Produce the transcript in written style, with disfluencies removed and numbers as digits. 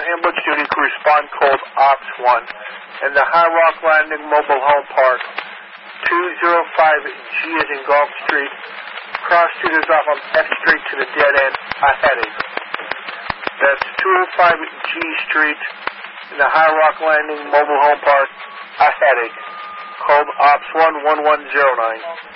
ambulance duty crew respond code Ops 1 in the High Rock Landing Mobile Home Park, 205G as in Gulf Street. Cross street is off on F Street to the dead end, a headache. That's 205G Street in the High Rock Landing Mobile Home Park, a headache. Code Ops 1 1109.